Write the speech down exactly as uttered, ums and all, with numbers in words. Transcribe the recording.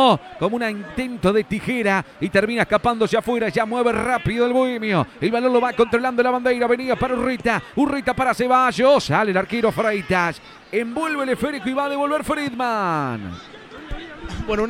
Entró como un intento de tijera y termina escapándose afuera. Ya mueve rápido el bohemio. El balón lo va controlando la bandera. Venía para Urrita. Urrita para Ceballos. Sale el arquero Freitas. Envuelve el esférico y va a devolver Friedman. Bueno,